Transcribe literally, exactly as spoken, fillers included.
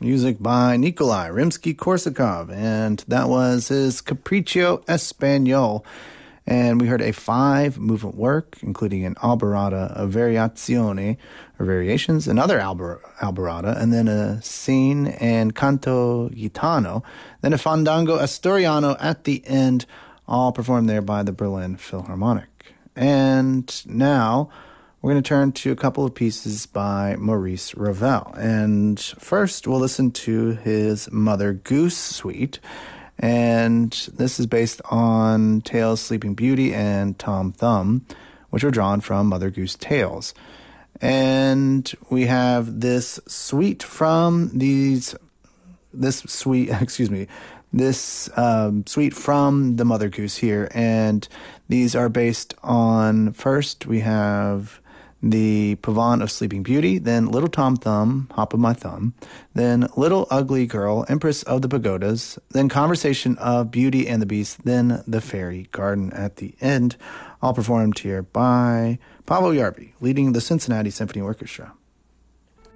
music by Nikolai Rimsky-Korsakov, and that was his Capriccio Espagnol. And we heard a five-movement work, including an alborada, a variazione, or variations, another albor- alborada, and then a scene and canto gitano, then a fandango asturiano at the end, all performed there by the Berlin Philharmonic. And now we're going to turn to a couple of pieces by Maurice Ravel. And first, we'll listen to his Mother Goose Suite. And this is based on Tales Sleeping Beauty and Tom Thumb, which were drawn from Mother Goose Tales. And we have this suite from these, this suite, excuse me, this um, suite from the Mother Goose here. And these are based on, first we have the Pavane of Sleeping Beauty, then Little Tom Thumb, Hop of My Thumb, then Little Ugly Girl, Empress of the Pagodas, then Conversation of Beauty and the Beast, then The Fairy Garden at the end, all performed here by Paavo Järvi, leading the Cincinnati Symphony Orchestra.